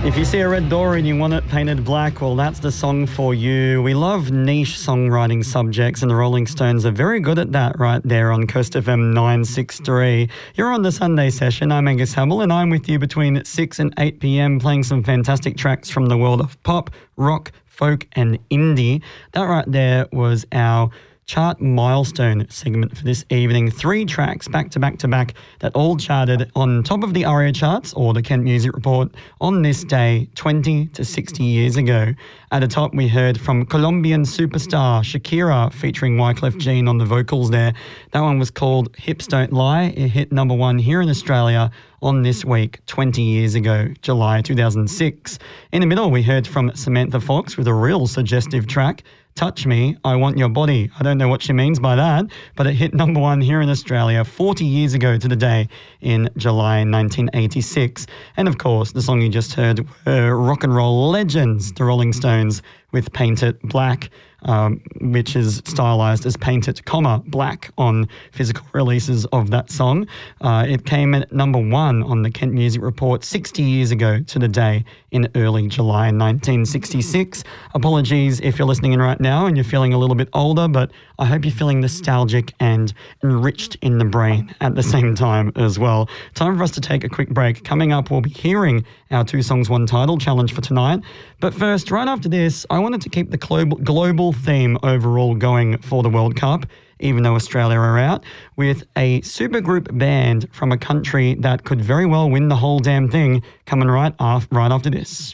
If you see a red door and you want it painted black, well, that's the song for you. We love niche songwriting subjects, and the Rolling Stones are very good at that right there on Coast FM 963. You're on the Sunday session. I'm Angus Hubble, and I'm with you between 6 and 8 p.m. playing some fantastic tracks from the world of pop, rock, folk and indie. That right there was our chart milestone segment for this evening. 3 tracks back to back to back that all charted on top of the ARIA charts or the Kent Music Report on this day 20 to 60 years ago. At the top, we heard from Colombian superstar Shakira featuring Wyclef Jean on the vocals there. That one was called Hips Don't Lie. It hit number 1 here in Australia on this week 20 years ago, July 2006. In the middle, we heard from Samantha Fox with a real suggestive track, Touch Me, I Want Your Body. I don't know what she means by that, but it hit number 1 here in Australia 40 years ago to the day in July 1986. And of course, the song you just heard were rock and roll legends, the Rolling Stones, with Paint It Black, which is stylized as Paint It, black on physical releases of that song. It came at number 1 on the Kent Music Report 60 years ago to the day in early July 1966. Apologies if you're listening in right now and you're feeling a little bit older, but I hope you're feeling nostalgic and enriched in the brain at the same time as well. Time for us to take a quick break. Coming up, we'll be hearing our 2 songs, 1 title challenge for tonight. But first, right after this, I wanted to keep the global theme overall going for the World Cup, even though Australia are out, with a supergroup band from a country that could very well win the whole damn thing, coming right after this.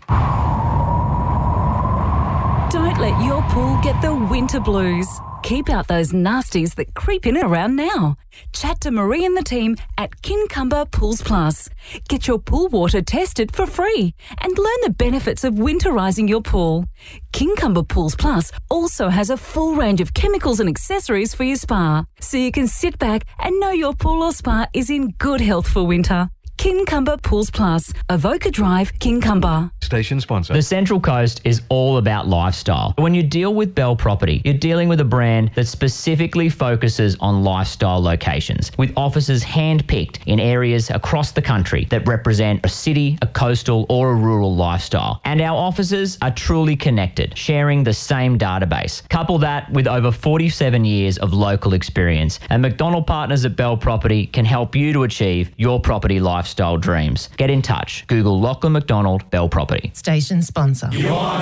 Don't let your pool get the winter blues. Keep out those nasties that creep in and around now. Chat to Marie and the team at Kincumber Pools Plus. Get your pool water tested for free and learn the benefits of winterising your pool. Kincumber Pools Plus also has a full range of chemicals and accessories for your spa, so you can sit back and know your pool or spa is in good health for winter. Kincumber Pools Plus, Avoca Drive, Kincumber. Station sponsor. The Central Coast is all about lifestyle. When you deal with Bell Property, you're dealing with a brand that specifically focuses on lifestyle locations, with offices hand-picked in areas across the country that represent a city, a coastal or a rural lifestyle. And our offices are truly connected, sharing the same database. Couple that with over 47 years of local experience, and McDonald Partners at Bell Property can help you to achieve your property lifestyle dreams. Get in touch. Google Lachlan McDonald Bell Property. Station sponsor. You want